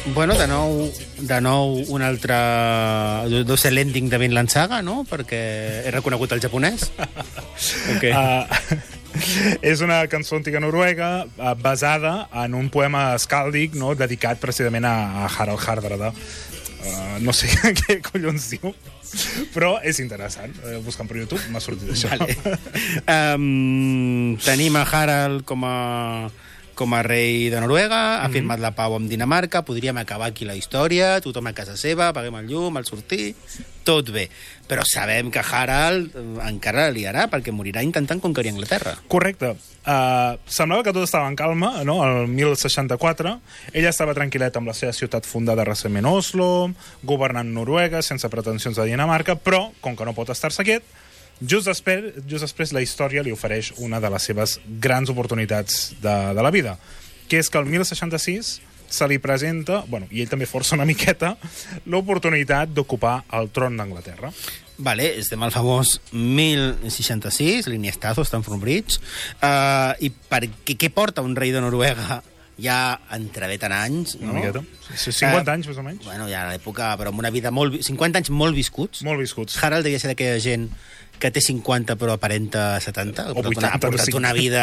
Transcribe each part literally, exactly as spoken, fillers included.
Bueno, de nou, de nou un altre... Deu ser l'ending de Vinland Saga, no? Perquè he reconegut el japonès. Okay. Uh, és una cançó antiga noruega uh, basada en un poema escàldic, no?, dedicat precisament a, a Harald Hardrada. Uh, no sé què collons diu, però és interessant. Uh, buscant per YouTube m'ha sortit això. Vale. Um, tenim a Harald com a... com a rei de Noruega, ha mm-hmm. firmat la pau amb Dinamarca, podríem acabar aquí la història, tothom a casa seva, paguem el llum, el sortir, tot bé. Però sabem que Harald encara la liarà, perquè morirà intentant conquerir Anglaterra. Correcte. Uh, semblava que tot estava en calma, no?, el mil seixanta-quatre. Ella estava tranquil·leta amb la seva ciutat fundada recentment Oslo, governant Noruega, sense pretensions de Dinamarca, però, com que no pot estar-se quiet, Just després, just després la història li ofereix una de les seves grans oportunitats de, de la vida, que és que el mil seixanta-sis se li presenta, bueno, i ell també força una miqueta, l'oportunitat d'ocupar el tron d'Anglaterra. Vale, estem al famós mil seixanta-sis, l'Iniestazo, Stamford Bridge, uh, i per què, què porta un rei de Noruega ja entreveten anys, no? Una miqueta. cinquanta uh, anys, més o menys. Bueno, ja a l'època, però amb una vida molt... cinquanta anys molt viscuts. Molt viscuts. Harald devia ser d'aquella gent que té cinquanta però aparenta setanta. O vuitanta. Ha portat una vida...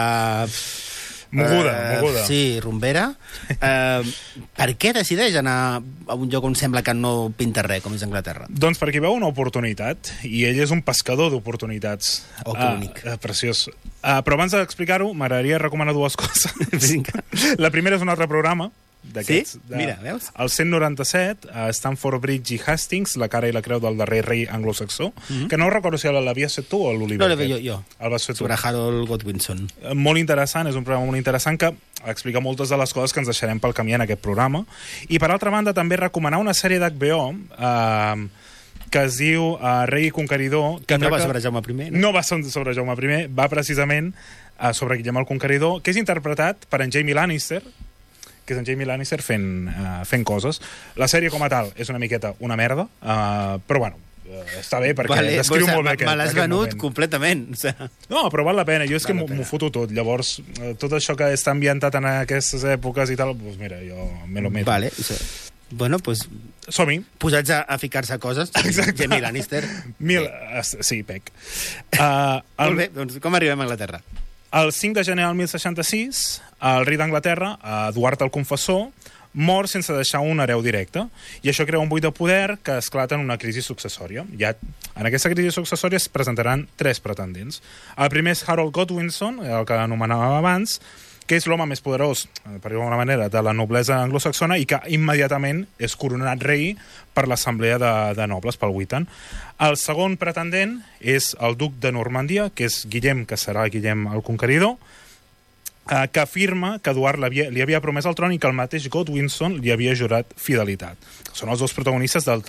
Moguda, uh, moguda. Sí, rumbera. Uh, per què decideix anar a un lloc on sembla que no pinta res, com és Anglaterra? Doncs perquè veu una oportunitat, i ell és un pescador d'oportunitats. Oh, que bonic. Uh, uh, preciós. Uh, però abans d'explicar-ho, m'agradaria recomanar dues coses. La primera és un altre programa, d'aquests. Sí? Mira, veus? El cent noranta-set, a Stamford Bridge i Hastings, la cara i la creu del darrer rei anglosaxó, mm-hmm. que no recordo si l'havies fet tu o l'Oliver. No, jo, jo. El vas fer tu. Sobre Harold Godwinson. Molt interessant, és un programa molt interessant que explica moltes de les coses que ens deixarem pel camí en aquest programa. I, per altra banda, també recomanar una sèrie d'H B O eh, que es diu uh, Rei i Conqueridor. Que no tracta... va sobre Jaume I, no? No va sobre Jaume I, va precisament uh, sobre Guillem el Conqueridor, que és interpretat per en Jamie Lannister, que és en Jamie Lannister fent, uh, fent coses. La sèrie com a tal és una miqueta una merda, uh, però bueno, uh, està bé perquè vale, descriu molt bé aquest, me l'has venut moment. Completament. O sea... No, però val la pena. Jo és val que m'ho foto tot. Llavors, uh, tot això que està ambientat en aquestes èpoques i tal, doncs mira, jo me lo meto. Vale, o sea... Bueno, pues... Som-hi. Posats a, a ficar-se coses. Exacte. Jamie Lannister. Mil... Uh, sí, pec. Uh, el... Molt bé, doncs com arribem a Anglaterra? El cinc de gener del mil seixanta-sis, el rei d'Anglaterra, Eduard el Confessor, mor sense deixar un hereu directe, i això crea un buit de poder que esclata en una crisi successòria. Ja, en aquesta crisi successòria es presentaran tres pretendents. El primer és Harold Godwinson, el que anomenàvem abans, que és l'home més poderós, per dir-ho d'alguna manera, de la noblesa anglosaxona i que immediatament és coronat rei per l'assemblea de, de nobles, pel Witan. El segon pretendent és el duc de Normandia, que és Guillem, que serà Guillem el Conqueridor, eh, que afirma que Eduard li havia, li havia promès el tron i que el mateix Godwinson li havia jurat fidelitat. Són els dos protagonistes del